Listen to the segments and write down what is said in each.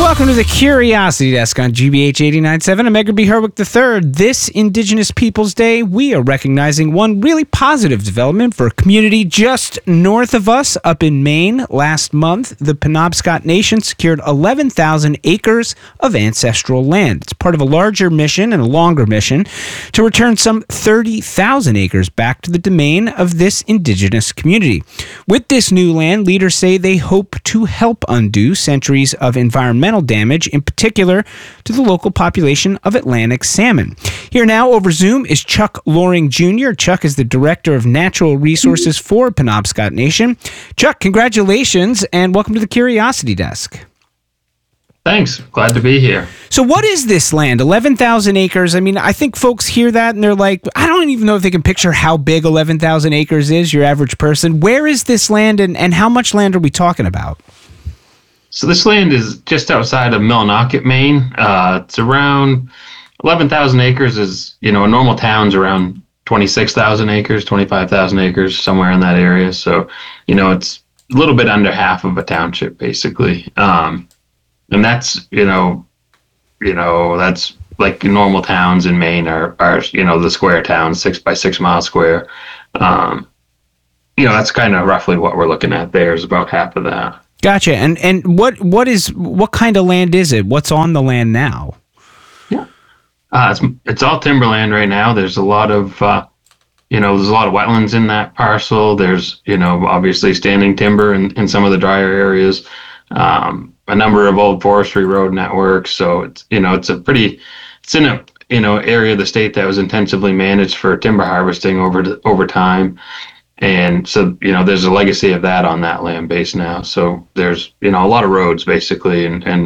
Welcome to the Curiosity Desk on GBH 89.7. I'm Edgar B. Herwick III. This Indigenous Peoples Day, we are recognizing one really positive development for a community just north of us up in Maine. Last month, the Penobscot Nation secured 11,000 acres of ancestral land. It's part of a larger mission and a longer mission to return some 30,000 acres back to the domain of this Indigenous community. With this new land, leaders say they hope to help undo centuries of environmental damage, in particular to the local population of Atlantic salmon. Here now over Zoom is Chuck Loring Jr. Chuck is the Director of Natural Resources for Penobscot Nation. Chuck, congratulations and welcome to the Curiosity Desk. Thanks. Glad to be here. So what is this land? 11,000 acres. I mean, I think folks hear that and they're like, I don't even know if they can picture how big 11,000 acres is, your average person. Where is this land and how much land are we talking about? So this land is just outside of Millinocket, Maine. It's around 11,000 acres is, a normal town's around 26,000 acres, 25,000 acres, somewhere in that area. So, it's a little bit under half of a township, basically. And that's, that's like normal towns in Maine are the square towns, 6 by 6 mile square. That's kind of roughly what we're looking at there is about half of that. Gotcha. And what kind of land is it? What's on the land now? Yeah. It's all timberland right now. There's a lot of, there's a lot of wetlands in that parcel. There's, obviously standing timber in some of the drier areas, a number of old forestry road networks. So it's in a, area of the state that was intensively managed for timber harvesting over time. And so, there's a legacy of that on that land base now. So there's, a lot of roads basically.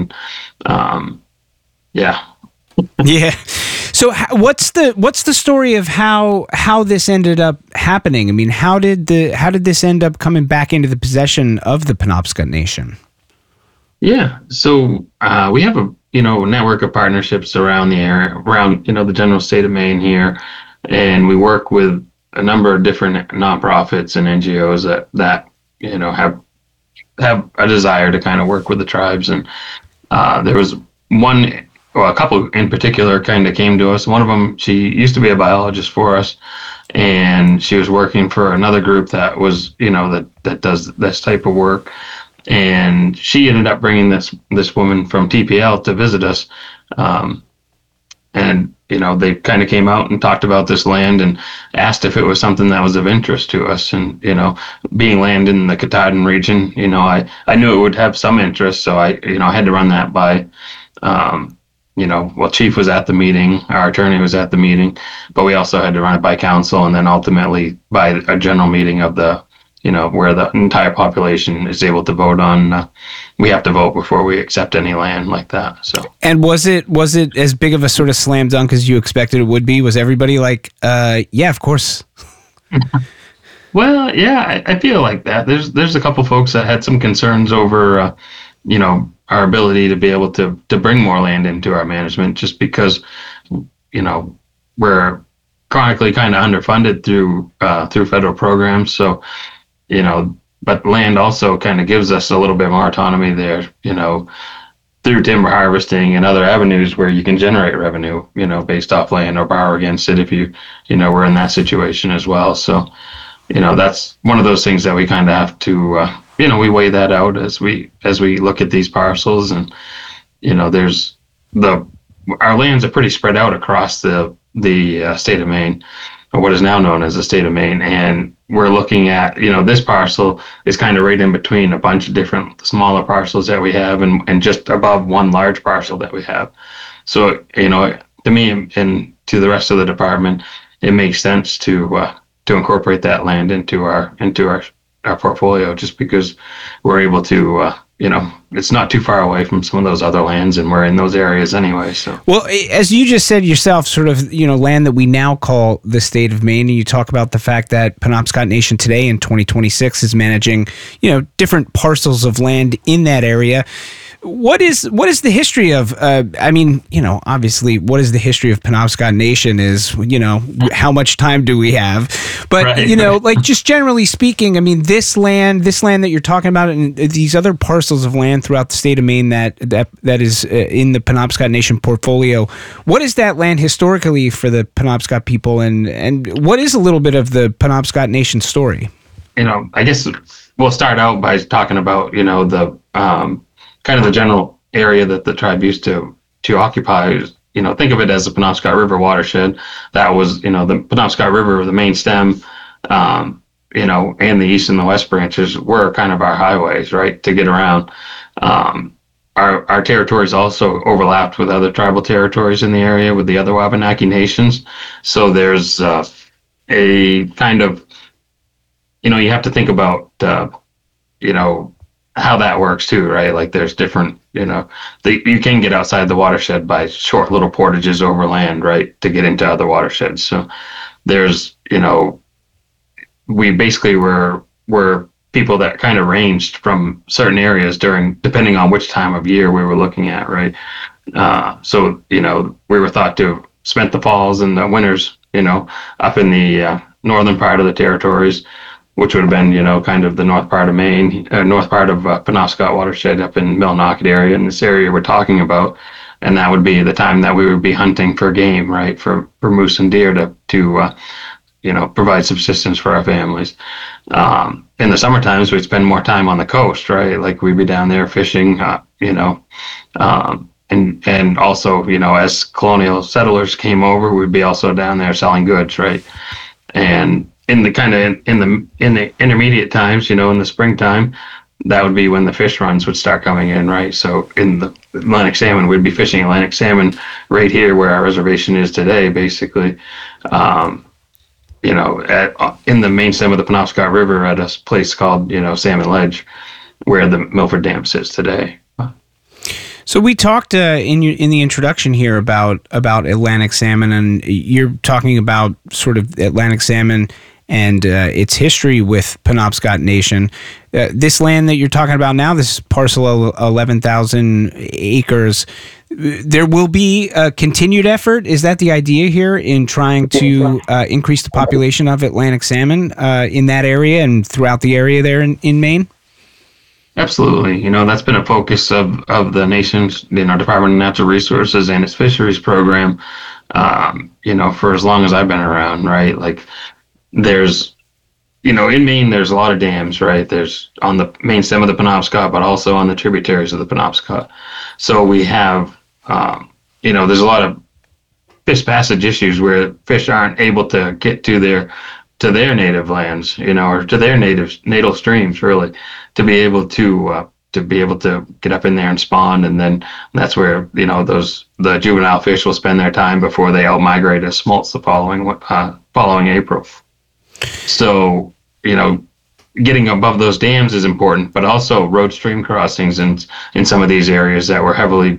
Yeah. Yeah. So what's the story of how this ended up happening? I mean, how did this end up coming back into the possession of the Penobscot Nation? Yeah. So we have a, network of partnerships around the area, around, the general state of Maine here. And we work with a number of different nonprofits and NGOs that have a desire to kind of work with the tribes. And there was a couple in particular kind of came to us. One of them, she used to be a biologist for us, and she was working for another group that was, that does this type of work. And she ended up bringing this woman from TPL to visit us. And they kind of came out and talked about this land and asked if it was something that was of interest to us. And, being land in the Katahdin region, I knew it would have some interest. So I had to run that by, Chief was at the meeting, our attorney was at the meeting, but we also had to run it by council and then ultimately by a general meeting of the, where the entire population is able to vote on. We have to vote before we accept any land like that. So. And was it as big of a sort of slam dunk as you expected it would be? Was everybody like, yeah, of course? Well, yeah, I feel like that. There's a couple folks that had some concerns over, our ability to be able to bring more land into our management, just because, we're chronically kind of underfunded through federal programs. So, but land also kind of gives us a little bit more autonomy there, through timber harvesting and other avenues where you can generate revenue, based off land or borrow against it if you, we're in that situation as well. So, that's one of those things that we kind of have to, we weigh that out as we look at these parcels. And, our lands are pretty spread out across the state of Maine, or what is now known as the state of Maine. And we're looking at, this parcel is kind of right in between a bunch of different smaller parcels that we have and just above one large parcel that we have. So, to me and to the rest of the department, it makes sense to incorporate that land into our portfolio, just because we're able to, it's not too far away from some of those other lands, and we're in those areas anyway. So, well, as you just said yourself, sort of, land that we now call the state of Maine, and you talk about the fact that Penobscot Nation today in 2026 is managing, different parcels of land in that area. What is the history of? Obviously, what is the history of Penobscot Nation? Is how much time do we have? But Right. like just generally speaking, I mean, this land that you're talking about, and these other parcels of land throughout the state of Maine that is in the Penobscot Nation portfolio. What is that land historically for the Penobscot people, and what is a little bit of the Penobscot Nation story? I guess we'll start out by talking about the kind of the general area that the tribe used to occupy. Think of it as the Penobscot River watershed. That was the Penobscot River, the main stem, and the east and the west branches were kind of our highways, right, to get around. Our territories also overlapped with other tribal territories in the area with the other Wabanaki nations. So there's a kind of you have to think about how that works too, right? Like there's different, you can get outside the watershed by short little portages over land, right, to get into other watersheds. So there's, we basically were people that kind of ranged from certain areas depending on which time of year we were looking at, right? So we were thought to have spent the falls and the winters, up in the northern part of the territories, which would have been, kind of the north part of Maine, north part of Penobscot watershed up in Millinocket area, in this area we're talking about. And that would be the time that we would be hunting for game, right, for moose and deer to provide subsistence for our families. In the summer times, we'd spend more time on the coast, right? Like we'd be down there fishing, and also, as colonial settlers came over, we'd be also down there selling goods, right? And in the intermediate times, in the springtime, that would be when the fish runs would start coming in, right? So in the Atlantic salmon, we'd be fishing Atlantic salmon right here where our reservation is today, basically. In the main stem of the Penobscot River at a place called, Salmon Ledge, where the Milford Dam sits today. So we talked in the introduction here about Atlantic salmon, and you're talking about sort of Atlantic salmon and its history with Penobscot Nation. This land that you're talking about now, this parcel of 11,000 acres, there will be a continued effort. Is that the idea here in trying to increase the population of Atlantic salmon in that area and throughout the area there in Maine? Absolutely. That's been a focus of the nation's, Department of Natural Resources and its fisheries program, for as long as I've been around, right? Like there's, in Maine, there's a lot of dams, right? There's on the main stem of the Penobscot, but also on the tributaries of the Penobscot. So we have, there's a lot of fish passage issues where fish aren't able to get to their native lands, or to their natal streams, really, to be able to get up in there and spawn. And then that's where, the juvenile fish will spend their time before they out migrate as smolts the following April. So, getting above those dams is important, but also road stream crossings in some of these areas that were heavily,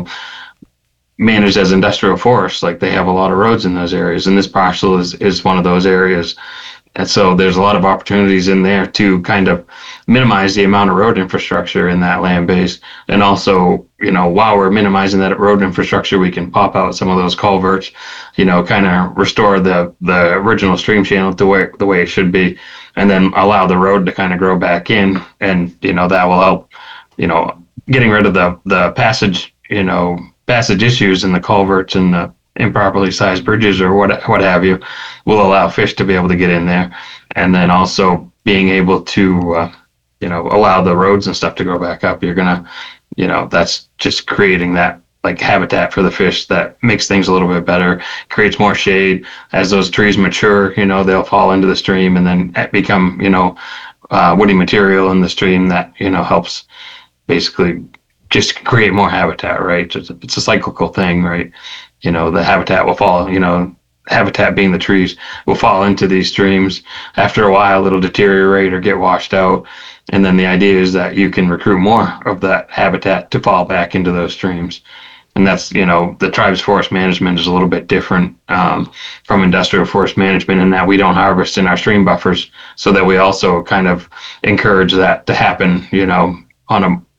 managed as industrial forests. Like they have a lot of roads in those areas, and this parcel is one of those areas. And so there's a lot of opportunities in there to kind of minimize the amount of road infrastructure in that land base. And also, while we're minimizing that road infrastructure, we can pop out some of those culverts, kind of restore the original stream channel to the way it should be, and then allow the road to kind of grow back in. And, that will help, getting rid of the passage issues and the culverts and the improperly sized bridges or what have you, will allow fish to be able to get in there. And then also being able to, allow the roads and stuff to grow back up. You're going to, that's just creating that like habitat for the fish that makes things a little bit better, creates more shade. As those trees mature, they'll fall into the stream and then become, woody material in the stream that, helps basically just create more habitat, right? It's a cyclical thing, right? The habitat will fall, habitat being the trees, will fall into these streams. After a while, it'll deteriorate or get washed out. And then the idea is that you can recruit more of that habitat to fall back into those streams. And that's, the tribe's forest management is a little bit different from industrial forest management in that we don't harvest in our stream buffers, so that we also kind of encourage that to happen, on a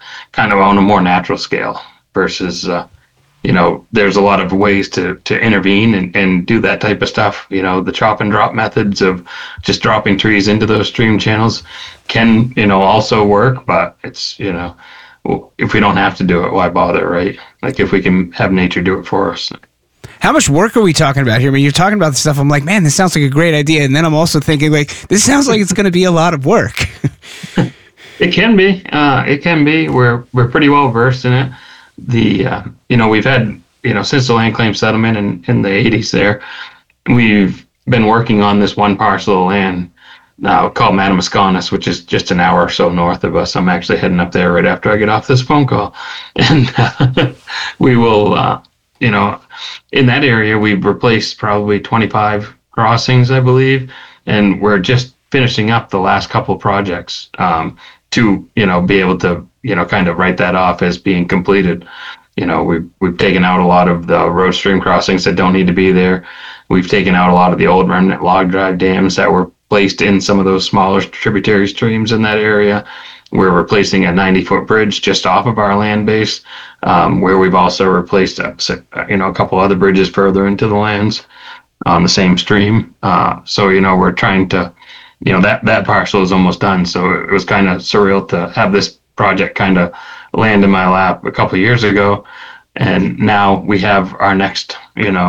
kind of on a more natural scale versus, there's a lot of ways to intervene and do that type of stuff. The chop and drop methods of just dropping trees into those stream channels can, also work, but it's, if we don't have to do it, why bother, right? Like if we can have nature do it for us. How much work are we talking about here? I mean, you're talking about the stuff. I'm like, man, this sounds like a great idea. And then I'm also thinking, like, this sounds like it's going to be a lot of work. It can be. It can be. We're pretty well versed in it. We've had, since the land claim settlement in the 80s there, we've been working on this one parcel of land now called Madamasconas, which is just an hour or so north of us. I'm actually heading up there right after I get off this phone call. And we will, in that area, we've replaced probably 25 crossings, I believe. And we're just finishing up the last couple projects to, be able to, kind of write that off as being completed. We've taken out a lot of the road stream crossings that don't need to be there. We've taken out a lot of the old remnant log drive dams that were placed in some of those smaller tributary streams in that area. We're replacing a 90-foot bridge just off of our land base, where we've also replaced a couple other bridges further into the lands on the same stream. So we're trying to, that parcel is almost done. So it was kind of surreal to have this project kind of land in my lap a couple of years ago, and now we have our next,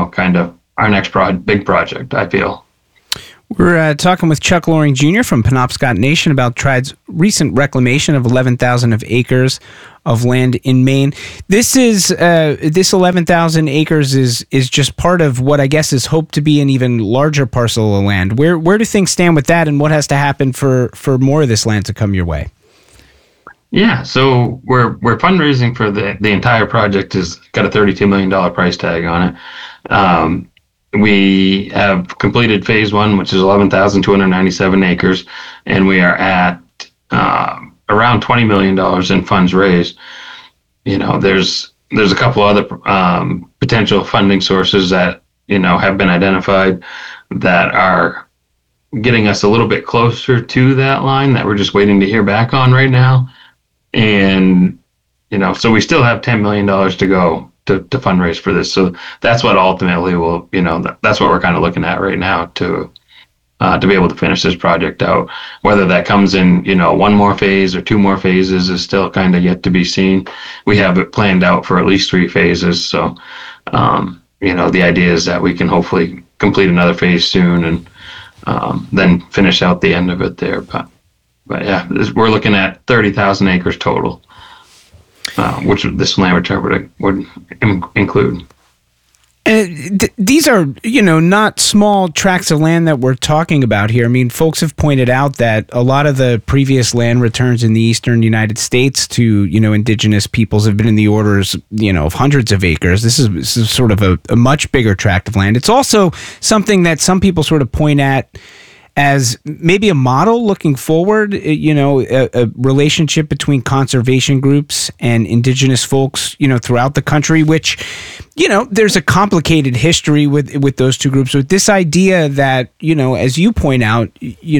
big project, I feel. We're talking with Chuck Loring Jr. from Penobscot Nation about Tride's recent reclamation of 11,000 of acres of land in Maine. This 11,000 acres is just part of what I guess is hoped to be an even larger parcel of land. Where do things stand with that, and what has to happen for more of this land to come your way? Yeah, so we're fundraising for the entire project. Is got a $32 million price tag on it. We have completed phase one, which is 11,297 acres, and we are at around $20 million in funds raised. There's a couple other potential funding sources that have been identified that are getting us a little bit closer to that line that we're just waiting to hear back on right now. And so we still have $10 million to go to fundraise for this. So that's what ultimately will, that's what we're kind of looking at right now to be able to finish this project out. Whether that comes in, one more phase or two more phases is still kind of yet to be seen. We have it planned out for at least 3 phases. So, the idea is that we can hopefully complete another phase soon and then finish out the end of it there. But yeah, we're looking at 30,000 acres total. Which this land return would include. These are, not small tracts of land that we're talking about here. I mean, folks have pointed out that a lot of the previous land returns in the eastern United States to, indigenous peoples have been in the orders, of hundreds of acres. This is sort of a much bigger tract of land. It's also something that some people sort of point at as maybe a model looking forward, a relationship between conservation groups and indigenous folks, throughout the country, which, there's a complicated history with those two groups. With this idea that, as you point out,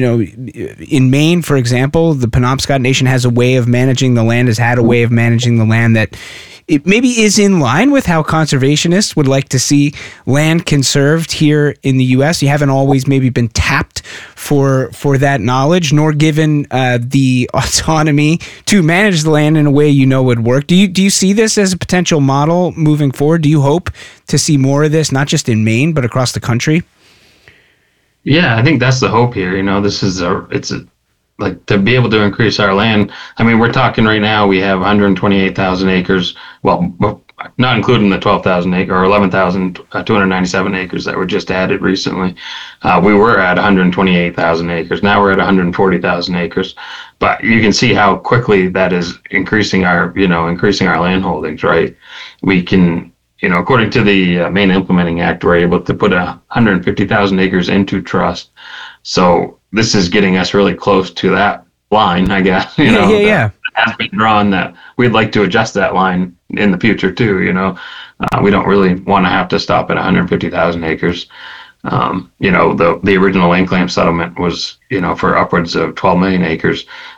in Maine, for example, the Penobscot Nation has a way of managing the land, has had a way of managing the land that it maybe is in line with how conservationists would like to see land conserved here in the U.S. You haven't always maybe been tapped for that knowledge, nor given the autonomy to manage the land in a way would work. Do you see this as a potential model moving forward? Do you hope to see more of this, not just in Maine, but across the country? Yeah, I think that's the hope here. This is like to be able to increase our land. I mean, we're talking right now, we have 128,000 acres. Well, not including the 12,000 acre or 11,297 acres that were just added recently. We were at 128,000 acres. Now we're at 140,000 acres. But you can see how quickly that is increasing our land holdings, right? We can, according to the Maine Implementing Act, we're able to put 150,000 acres into trust. So this is getting us really close to that line, I guess. Yeah. Has been drawn that we'd like to adjust that line in the future too. We don't really want to have to stop at 150,000 acres. The original land claim settlement was, for upwards of 12 million acres.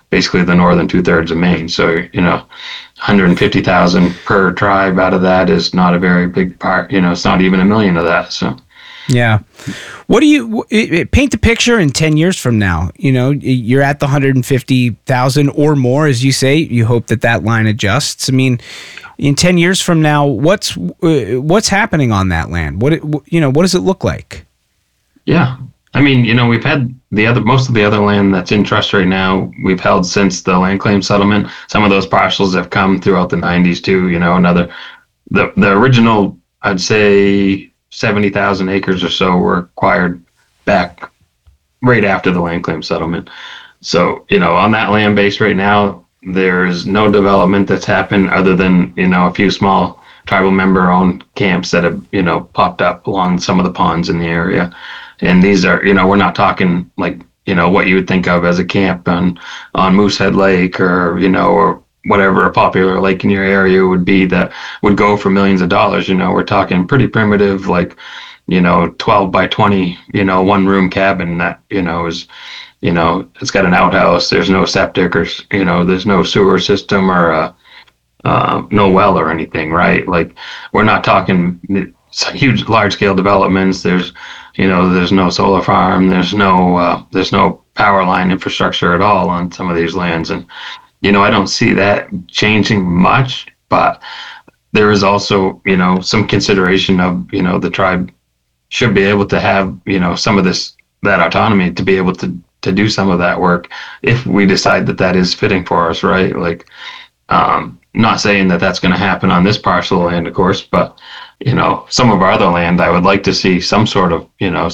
basically the northern 2/3 of Maine. So, 150,000 per tribe out of that is not a very big part. It's not even $1 million of that. So, yeah. What do you paint the picture in 10 years from now? You're at the 150,000 or more, as you say. You hope that line adjusts. I mean, in 10 years from now, what's happening on that land? What does it look like? Yeah. I mean, we've had most of the other land that's in trust right now, we've held since the land claim settlement. Some of those parcels have come throughout the 90s too, the original, I'd say 70,000 acres or so were acquired back right after the land claim settlement. So, on that land base right now, there's no development that's happened other than, a few small tribal member owned camps that have, popped up along some of the ponds in the area. And these are, we're not talking like, what you would think of as a camp on Moosehead Lake or, or whatever a popular lake in your area would be that would go for millions of dollars. We're talking pretty primitive, like, 12 by 20, one room cabin that, is, it's got an outhouse. There's no septic or, there's no sewer system or no well or anything, right? Like, we're not talking huge, large scale developments. There's no solar farm. There's no power line infrastructure at all on some of these lands. And, I don't see that changing much, but there is also, some consideration of, the tribe should be able to have, some of that autonomy to be able to do some of that work if we decide that is fitting for us, right? Like, not saying that that's going to happen on this parcel of land, of course, but some of our other land, I would like to see some sort of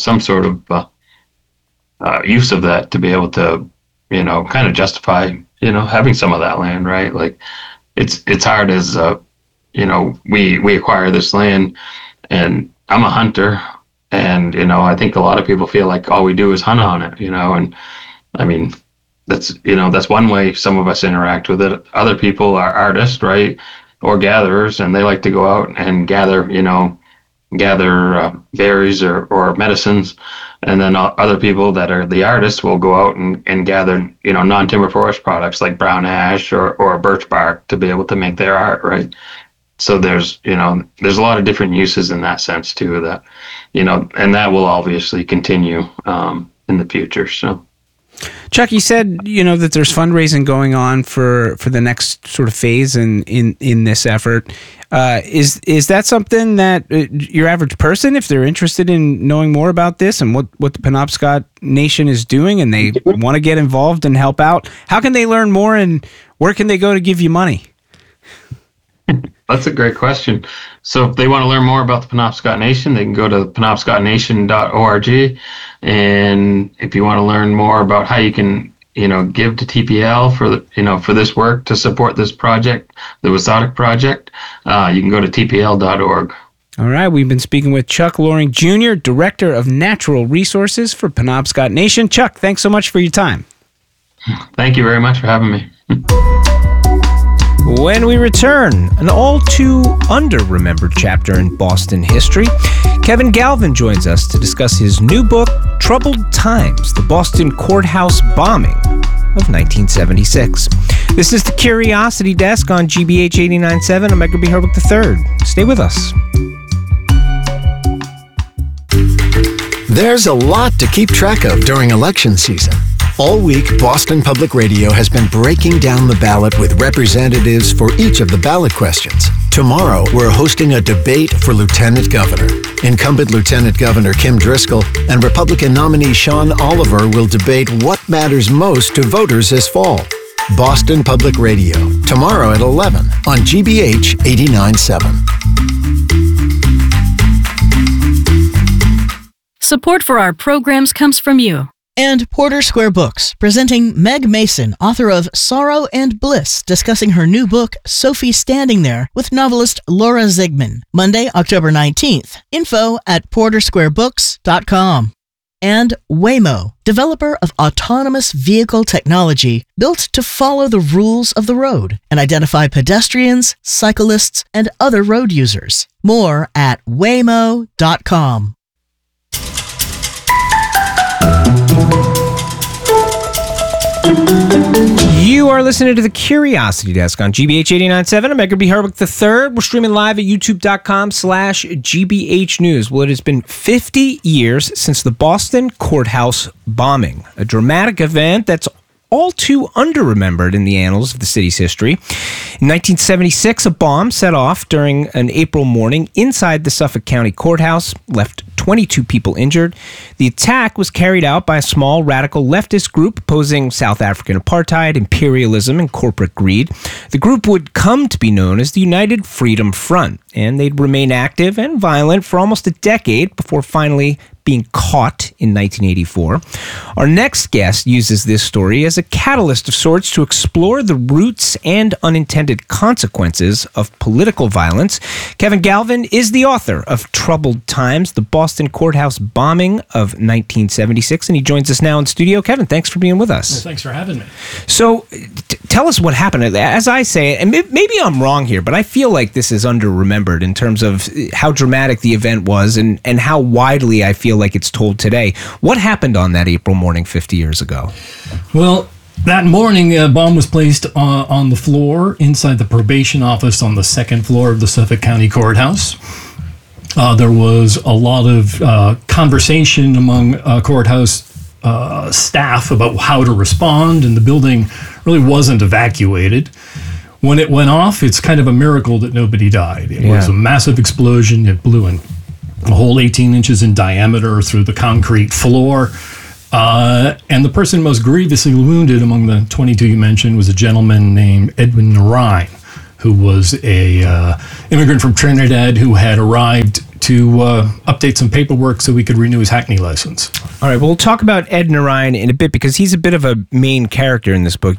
use of that to be able to, kind of justify, having some of that land, right? Like, it's hard as, we acquire this land, and I'm a hunter, and, I think a lot of people feel like all we do is hunt on it, and I mean, that's one way some of us interact with it. Other people are artists, right? Or gatherers, and they like to go out and gather berries or medicines. And then other people that are the artists will go out and gather, non-timber forest products like brown ash or birch bark to be able to make their art, right? So there's a lot of different uses in that sense too, that, and that will obviously continue in the future. So. Chuck, you said, that there's fundraising going on for the next sort of phase in this effort. Is that something that your average person, if they're interested in knowing more about this and what the Penobscot Nation is doing and they want to get involved and help out, how can they learn more and where can they go to give you money? That's a great question. So if they want to learn more about the Penobscot Nation, they can go to penobscotnation.org. And if you want to learn more about how you can, give to TPL for this work to support this project, the WSOTC project, you can go to tpl.org. All right. We've been speaking with Chuck Loring Jr., Director of Natural Resources for Penobscot Nation. Chuck, thanks so much for your time. Thank you very much for having me. When we return, an all too under-remembered chapter in Boston history. Kevin Galvin joins us to discuss his new book, Troubled Times, the Boston Courthouse Bombing of 1976. This is the Curiosity Desk on GBH 89.7. I'm Edgar B. Herwick III. Stay with us. There's a lot to keep track of during election season. All week, Boston Public Radio has been breaking down the ballot with representatives for each of the ballot questions. Tomorrow, we're hosting a debate for Lieutenant Governor. Incumbent Lieutenant Governor Kim Driscoll and Republican nominee Sean Oliver will debate what matters most to voters this fall. Boston Public Radio, tomorrow at 11 on GBH 89.7. Support for our programs comes from you. And Porter Square Books, presenting Meg Mason, author of Sorrow and Bliss, discussing her new book, Sophie Standing There, with novelist Laura Zigman. Monday, October 19th. Info at portersquarebooks.com. And Waymo, developer of autonomous vehicle technology built to follow the rules of the road and identify pedestrians, cyclists, and other road users. More at waymo.com. You are listening to the Curiosity Desk on GBH 89.7. I'm Edgar B. Herwick III. We're streaming live at youtube.com/GBH News. Well, it has been 50 years since the Boston courthouse bombing, a dramatic event that's all too under-remembered in the annals of the city's history. In 1976, a bomb set off during an April morning inside the Suffolk County Courthouse, left 22 people injured. The attack was carried out by a small radical leftist group opposing South African apartheid, imperialism, and corporate greed. The group would come to be known as the United Freedom Front, and they'd remain active and violent for almost a decade before finally being caught in 1984. Our next guest uses this story as a catalyst of sorts to explore the roots and unintended consequences of political violence. Kevin Galvin is the author of Troubled Times, the Boston courthouse bombing of 1976, and he joins us now in studio. Kevin, thanks for being with us. Well, thanks for having me. So tell us what happened. As I say it, and maybe I'm wrong here, but I feel like this is under-remembered in terms of how dramatic the event was and how widely I feel like it's told today. What happened on that April morning 50 years ago? Well, that morning, a bomb was placed on the floor inside the probation office on the second floor of the Suffolk County Courthouse. There was a lot of conversation among courthouse staff about how to respond, and the building really wasn't evacuated. When it went off, it's kind of a miracle that nobody died. It was a massive explosion. It blew in a hole 18 inches in diameter through the concrete floor. And the person most grievously wounded among the 22 you mentioned was a gentleman named Edwin Narine, who was a immigrant from Trinidad who had arrived to update some paperwork so we could renew his Hackney license. All right, well, we'll talk about Ed Narine in a bit because he's a bit of a main character in this book.